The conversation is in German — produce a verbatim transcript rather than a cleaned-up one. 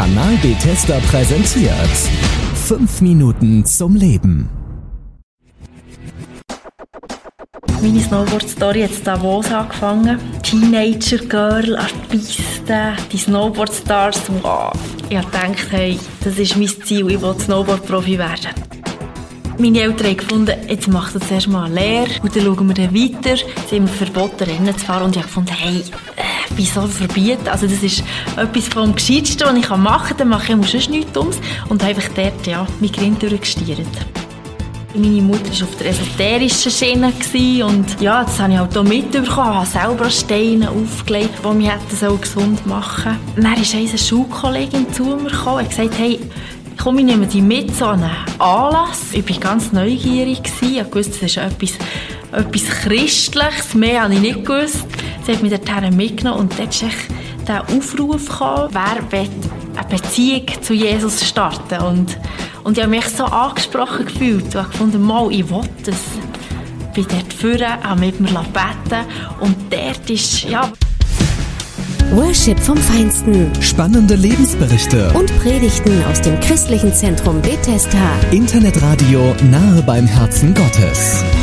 Kanal Bethesda präsentiert fünf Minuten zum Leben. Meine Snowboard-Story hat in Davos angefangen. Teenager-Girl an der Piste, die Snowboard-Stars. Wow. Ich habe gedacht, hey, das ist mein Ziel, ich will Snowboard-Profi werden. Meine Eltern haben gefunden, jetzt macht er zuerst mal eine Lehre und dann schauen wir dann weiter. Sie haben mir verboten, Rennen zu fahren und ich habe gefunden, hey, äh, wieso verbieten? Also das ist etwas vom Gescheitsten, was ich machen kann. Dann mache ich sonst nichts Dummes und habe einfach dort, ja, mein Grind durchgestiert. Meine Mutter war auf der esoterischen Schiene und ja, das habe ich halt auch mitbekommen. Ich habe selber Steine aufgelegt, die mich hätten gesund machen sollen. Dann ist eine Schulkollegin zu mir gekommen und hat gesagt, hey, komm, ich nehme dich mit zu einem Anlass. Ich war ganz neugierig. Ich wusste, das ist etwas, etwas Christliches. Mehr habe ich nicht gewusst. Sie hat mich dorthin mitgenommen und dort kam der Aufruf gekommen, wer will eine Beziehung zu Jesus starten. Und, und ich habe mich so angesprochen gefühlt. Ich habe gefunden, mal, ich will das. Ich bin dort vorne, habe mit mir beten und dort ist, ja... Worship vom Feinsten. Spannende Lebensberichte Und Predigten aus dem christlichen Zentrum Bethesda. Internetradio nahe beim Herzen Gottes.